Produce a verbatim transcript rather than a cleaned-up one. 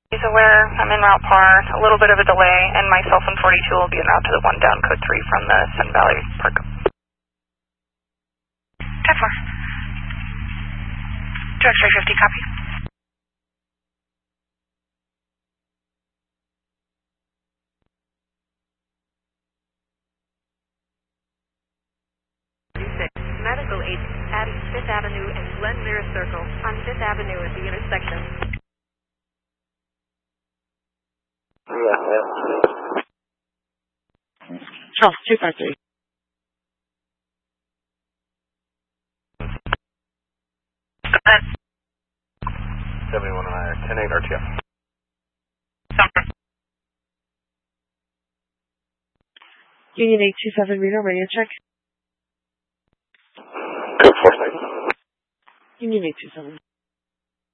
He's aware I'm en route par, a little bit of a delay, and myself and forty-two will be en route to the one down code three from the Sun Valley Park. ten four. two X-ray fifty, copy. Medical aid at Fifth Avenue and Glenmere Circle on Fifth Avenue at the intersection. Yeah, yeah. Charles, two five three. Go ahead. seventy-one and I are ten eight R T F. Summer. Union eight two seven Reno, radio check. Code four six. Union eight two seven.